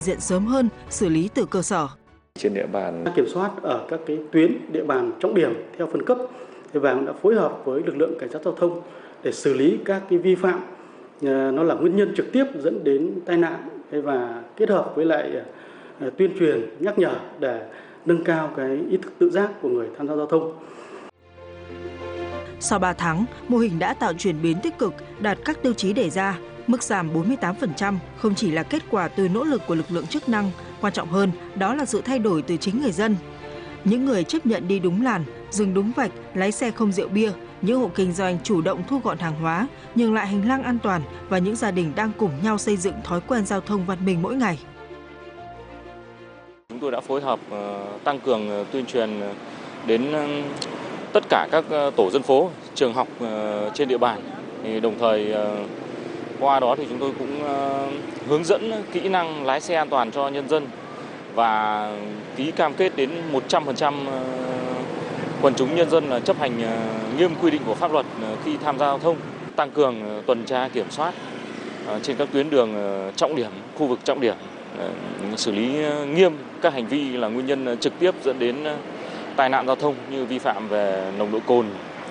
diện sớm hơn, xử lý từ cơ sở. Trên địa bàn kiểm soát ở các cái tuyến địa bàn trọng điểm theo phân cấp và đã phối hợp với lực lượng cảnh sát giao thông để xử lý các cái vi phạm nó là nguyên nhân trực tiếp dẫn đến tai nạn và kết hợp với lại tuyên truyền nhắc nhở để nâng cao cái ý thức tự giác của người tham gia giao thông. Sau 3 tháng, mô hình đã tạo chuyển biến tích cực, đạt các tiêu chí đề ra. Mức giảm 48% không chỉ là kết quả từ nỗ lực của lực lượng chức năng, quan trọng hơn đó là sự thay đổi từ chính người dân. Những người chấp nhận đi đúng làn, dừng đúng vạch, lái xe không rượu bia, những hộ kinh doanh chủ động thu gọn hàng hóa, nhường lại hành lang an toàn và những gia đình đang cùng nhau xây dựng thói quen giao thông văn minh mỗi ngày. Chúng tôi đã phối hợp tăng cường tuyên truyền đến tất cả các tổ dân phố, trường học trên địa bàn. Đồng thời qua đó thì chúng tôi cũng hướng dẫn kỹ năng lái xe an toàn cho nhân dân và ký cam kết đến 100% quần chúng nhân dân là chấp hành nghiêm quy định của pháp luật khi tham gia giao thông, tăng cường tuần tra kiểm soát trên các tuyến đường trọng điểm, khu vực trọng điểm, xử lý nghiêm các hành vi là nguyên nhân trực tiếp dẫn đến tai nạn giao thông như vi phạm về nồng độ cồn,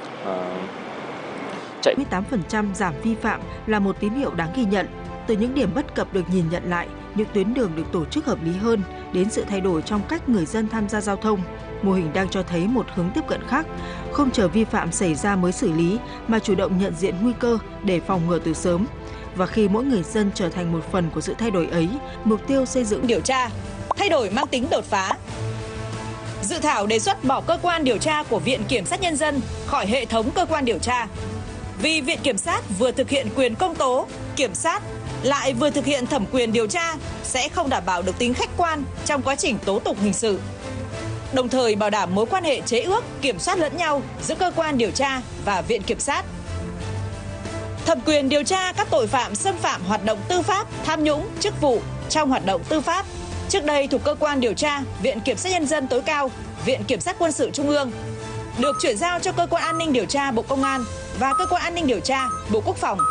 chạy. 78% giảm vi phạm là một tín hiệu đáng ghi nhận. Từ những điểm bất cập được nhìn nhận lại, những tuyến đường được tổ chức hợp lý hơn, đến sự thay đổi trong cách người dân tham gia giao thông, mô hình đang cho thấy một hướng tiếp cận khác, không chờ vi phạm xảy ra mới xử lý mà chủ động nhận diện nguy cơ để phòng ngừa từ sớm. Và khi mỗi người dân trở thành một phần của sự thay đổi ấy, mục tiêu xây dựng điều tra, thay đổi mang tính đột phá. Dự thảo đề xuất bỏ cơ quan điều tra của Viện Kiểm sát Nhân dân khỏi hệ thống cơ quan điều tra. Vì Viện Kiểm sát vừa thực hiện quyền công tố, kiểm sát, lại vừa thực hiện thẩm quyền điều tra sẽ không đảm bảo được tính khách quan trong quá trình tố tụng hình sự. Đồng thời bảo đảm mối quan hệ chế ước, kiểm soát lẫn nhau giữa cơ quan điều tra và Viện Kiểm sát. Thẩm quyền điều tra các tội phạm xâm phạm hoạt động tư pháp, tham nhũng, chức vụ trong hoạt động tư pháp. Trước đây thuộc cơ quan điều tra Viện Kiểm sát Nhân dân tối cao, Viện Kiểm sát Quân sự Trung ương, được chuyển giao cho cơ quan an ninh điều tra Bộ Công an và cơ quan an ninh điều tra Bộ Quốc phòng.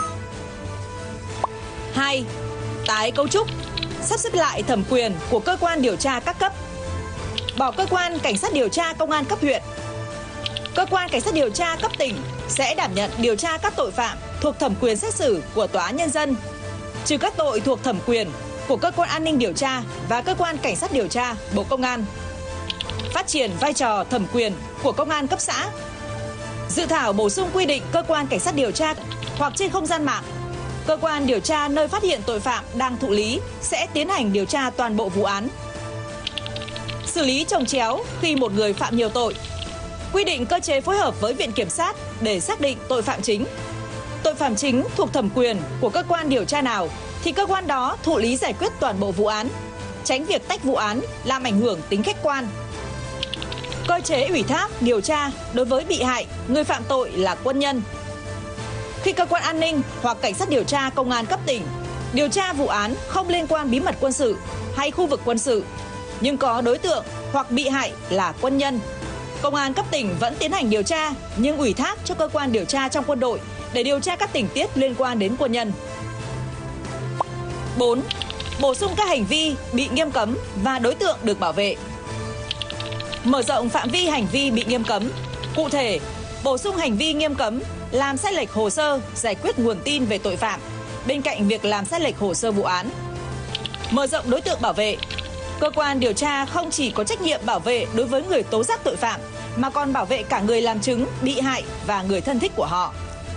2. Tái cấu trúc, sắp xếp lại thẩm quyền của cơ quan điều tra các cấp. Bỏ cơ quan cảnh sát điều tra công an cấp huyện. Cơ quan cảnh sát điều tra cấp tỉnh sẽ đảm nhận điều tra các tội phạm thuộc thẩm quyền xét xử của Tòa án Nhân dân, trừ các tội thuộc thẩm quyền của cơ quan an ninh điều tra và cơ quan cảnh sát điều tra Bộ Công an. Phát triển vai trò thẩm quyền của công an cấp xã. Dự thảo bổ sung quy định cơ quan cảnh sát điều tra hoặc trên không gian mạng, cơ quan điều tra nơi phát hiện tội phạm đang thụ lý sẽ tiến hành điều tra toàn bộ vụ án. Xử lý chồng chéo khi một người phạm nhiều tội. Quy định cơ chế phối hợp với Viện Kiểm sát để xác định tội phạm chính. Tội phạm chính thuộc thẩm quyền của cơ quan điều tra nào thì cơ quan đó thụ lý giải quyết toàn bộ vụ án, tránh việc tách vụ án làm ảnh hưởng tính khách quan. Cơ chế ủy thác điều tra đối với bị hại, người phạm tội là quân nhân. Khi cơ quan an ninh hoặc cảnh sát điều tra công an cấp tỉnh điều tra vụ án không liên quan bí mật quân sự hay khu vực quân sự, nhưng có đối tượng hoặc bị hại là quân nhân, công an cấp tỉnh vẫn tiến hành điều tra nhưng ủy thác cho cơ quan điều tra trong quân đội để điều tra các tình tiết liên quan đến quân nhân. 4. Bổ sung các hành vi bị nghiêm cấm và đối tượng được bảo vệ. Mở rộng phạm vi hành vi bị nghiêm cấm. Cụ thể, bổ sung hành vi nghiêm cấm làm sai lệch hồ sơ, giải quyết nguồn tin về tội phạm bên cạnh việc làm sai lệch hồ sơ vụ án. Mở rộng đối tượng bảo vệ. Cơ quan điều tra không chỉ có trách nhiệm bảo vệ đối với người tố giác tội phạm mà còn bảo vệ cả người làm chứng, bị hại và người thân thích của họ.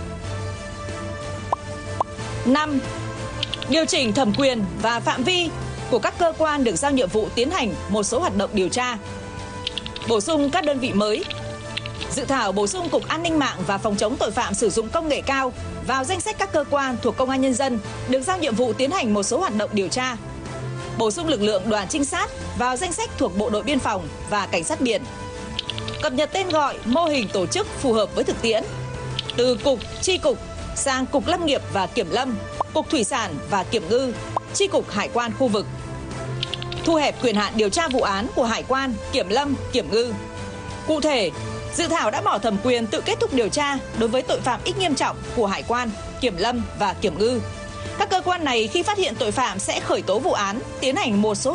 5. Điều chỉnh thẩm quyền và phạm vi của các cơ quan được giao nhiệm vụ tiến hành một số hoạt động điều tra. Bổ sung các đơn vị mới. Dự thảo bổ sung Cục An ninh mạng và Phòng chống tội phạm sử dụng công nghệ cao vào danh sách các cơ quan thuộc Công an Nhân dân được giao nhiệm vụ tiến hành một số hoạt động điều tra. Bổ sung lực lượng đoàn trinh sát vào danh sách thuộc Bộ đội Biên phòng và Cảnh sát biển. Cập nhật tên gọi, mô hình tổ chức phù hợp với thực tiễn. Từ cục, chi cục sang Cục Lâm nghiệp và Kiểm lâm, Cục Thủy sản và Kiểm ngư, chi cục Hải quan khu vực. Thu hẹp quyền hạn điều tra vụ án của Hải quan, Kiểm lâm, Kiểm ngư. Cụ thể, dự thảo đã bỏ thẩm quyền tự kết thúc điều tra đối với tội phạm ít nghiêm trọng của Hải quan, Kiểm lâm và Kiểm ngư. Các cơ quan này khi phát hiện tội phạm sẽ khởi tố vụ án, tiến hành một số